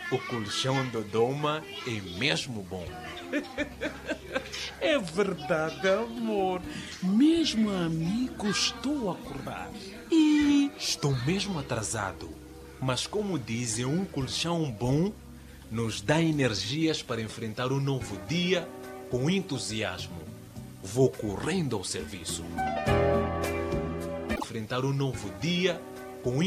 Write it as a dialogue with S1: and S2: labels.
S1: O colchão Dodoma é mesmo bom.
S2: É verdade, amor. Mesmo a amigo estou a acordar.
S1: E estou mesmo atrasado. Mas como dizem, um colchão bom nos dá energias para enfrentar um novo dia com entusiasmo. Vou correndo ao serviço. Enfrentar um novo dia com